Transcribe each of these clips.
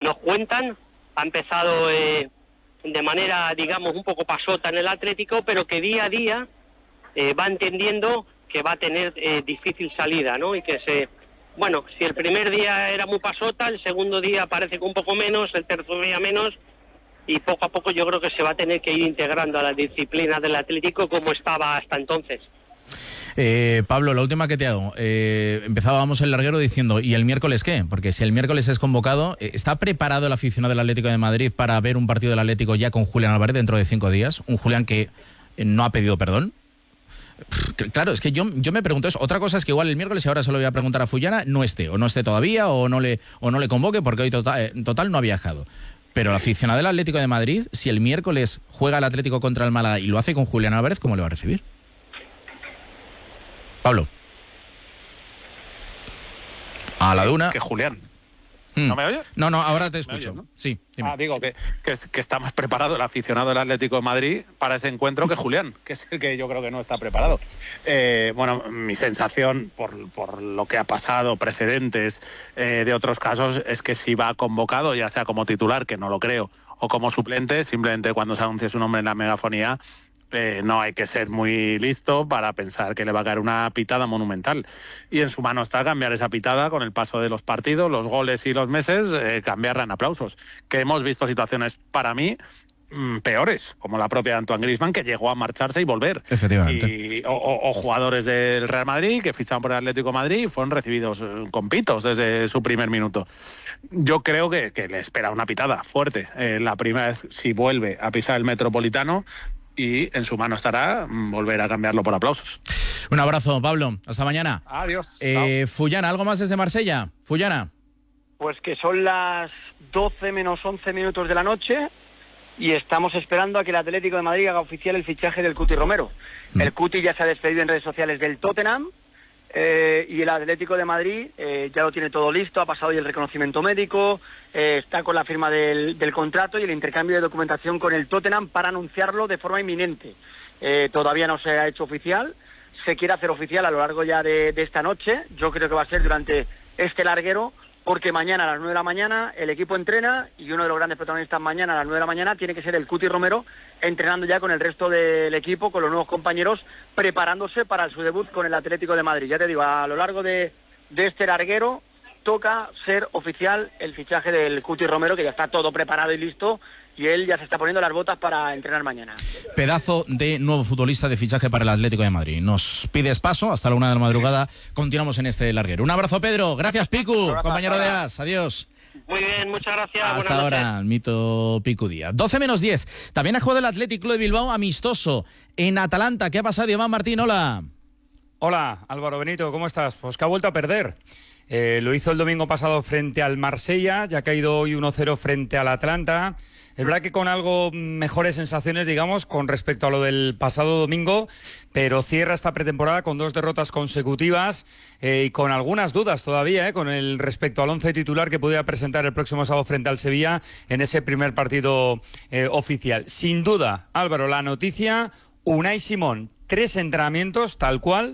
nos cuentan. Ha empezado de manera, digamos, un poco pasota en el Atlético, pero que día a día va entendiendo que va a tener difícil salida, ¿no? Y que bueno, si el primer día era muy pasota, el segundo día parece que un poco menos, el tercer día menos, y poco a poco yo creo que se va a tener que ir integrando a la disciplina del Atlético como estaba hasta entonces. Pablo, la última que te hago. Empezábamos el larguero diciendo, ¿y el miércoles qué? Porque si el miércoles es convocado, ¿está preparado el aficionado del Atlético de Madrid para ver un partido del Atlético ya con Julián Álvarez dentro de 5 días? Un Julián que no ha pedido perdón. Claro, es que yo me pregunto eso. Otra cosa es que igual el miércoles, y ahora se lo voy a preguntar a Fullana, no esté todavía o no le convoque porque hoy total no ha viajado. Pero el aficionado del Atlético de Madrid, si el miércoles juega el Atlético contra el Málaga y lo hace con Julián Álvarez, ¿cómo le va a recibir? Pablo. A la duna. Que Julián. ¿No me oyes? No, ahora te escucho. Oyes, ¿no? Sí, dime. Digo que está más preparado el aficionado del Atlético de Madrid para ese encuentro que Julián, que es el que yo creo que no está preparado. Bueno, mi sensación, por lo que ha pasado, precedentes de otros casos, es que si va convocado, ya sea como titular, que no lo creo, o como suplente, simplemente cuando se anuncie su nombre en la megafonía, no hay que ser muy listo para pensar que le va a caer una pitada monumental. Y en su mano está cambiar esa pitada con el paso de los partidos, los goles y los meses, cambiarla en aplausos. Que hemos visto situaciones, para mí, peores, como la propia de Antoine Griezmann, que llegó a marcharse y volver. Efectivamente. O jugadores del Real Madrid que fichaban por el Atlético de Madrid y fueron recibidos con pitos desde su primer minuto. Yo creo que le espera una pitada fuerte. La primera vez, si vuelve a pisar el Metropolitano, y en su mano estará volver a cambiarlo por aplausos. Un abrazo, Pablo. Hasta mañana. Adiós. Fullana, ¿algo más desde Marsella? Fullana. Pues que son las 12 menos 11 minutos de la noche y estamos esperando a que el Atlético de Madrid haga oficial el fichaje del Cuti Romero. El Cuti ya se ha despedido en redes sociales del Tottenham y el Atlético de Madrid ya lo tiene todo listo, ha pasado ya el reconocimiento médico, está con la firma del contrato y el intercambio de documentación con el Tottenham para anunciarlo de forma inminente. Todavía no se ha hecho oficial, se quiere hacer oficial a lo largo ya de esta noche. Yo creo que va a ser durante este larguero, porque mañana a las 9 de la mañana el equipo entrena y uno de los grandes protagonistas mañana a las 9 de la mañana tiene que ser el Cuti Romero, entrenando ya con el resto del equipo, con los nuevos compañeros, preparándose para su debut con el Atlético de Madrid. Ya te digo, a lo largo de este larguero toca ser oficial el fichaje del Cuti Romero, que ya está todo preparado y listo, y él ya se está poniendo las botas para entrenar mañana. Pedazo de nuevo futbolista de fichaje para el Atlético de Madrid. Nos pides paso hasta la 1 de la madrugada. Continuamos en este larguero. Un abrazo, Pedro. Gracias, Picu, compañero de AS. Adiós. Muy bien, muchas gracias. Hasta ahora, mito Picu Díaz. 12 menos 10. También ha jugado el Athletic Club de Bilbao amistoso en Atalanta. ¿Qué ha pasado, Iván Martín? Hola. Hola, Álvaro Benito, ¿cómo estás? Pues que ha vuelto a perder. Lo hizo el domingo pasado frente al Marsella, ya ha caído hoy 1-0 frente al Atlanta. Es verdad que con algo mejores sensaciones, digamos, con respecto a lo del pasado domingo, pero cierra esta pretemporada con 2 derrotas consecutivas y con algunas dudas todavía, con el respecto al 11 titular que pudiera presentar el próximo sábado frente al Sevilla en ese primer partido oficial. Sin duda, Álvaro, la noticia: Unai Simón, 3 entrenamientos tal cual,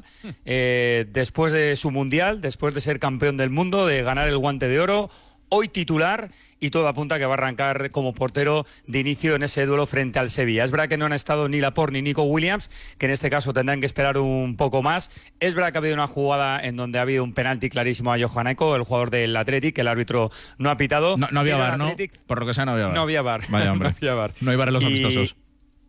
después de su Mundial, después de ser campeón del mundo, de ganar el Guante de Oro, hoy titular, y todo apunta a que va a arrancar como portero de inicio en ese duelo frente al Sevilla. Es verdad que no han estado ni Laporte ni Nico Williams, que en este caso tendrán que esperar un poco más. Es verdad que ha habido una jugada en donde ha habido un penalti clarísimo a Johan Eko, el jugador del Athletic, que el árbitro no ha pitado. No había VAR, ¿no? Por lo que sea, no había VAR. No había VAR. Vaya, hombre. No había VAR. No hay VAR en los amistosos.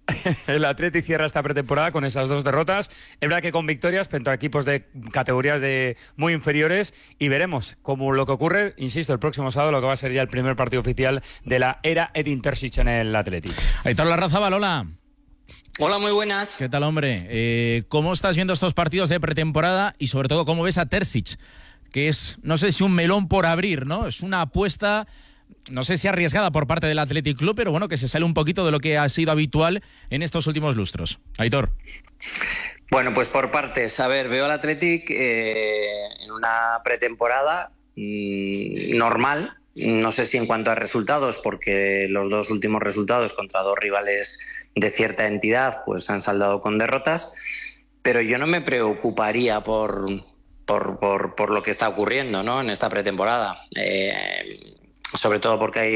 El Athletic cierra esta pretemporada con esas 2 derrotas. Es verdad que con victorias frente a equipos de categorías muy inferiores, y veremos cómo lo que ocurre, insisto, el próximo sábado, lo que va a ser ya el primer partido oficial de la era Edin Terzic en el Athletic. Aitor Larrazabal, hola. Hola, muy buenas. ¿Qué tal, hombre? ¿Cómo estás viendo estos partidos de pretemporada y sobre todo cómo ves a Terzic? Que es, no sé si un melón por abrir, ¿no? Es una apuesta, no sé si arriesgada por parte del Athletic Club, pero bueno, que se sale un poquito de lo que ha sido habitual en estos últimos lustros. Aitor. Bueno, pues por partes. A ver, veo al Athletic en una pretemporada normal. No sé si en cuanto a resultados, porque los 2 últimos resultados contra 2 rivales de cierta entidad pues han saldado con derrotas, pero yo no me preocuparía por lo que está ocurriendo, ¿no?, en esta pretemporada. Sobre todo porque hay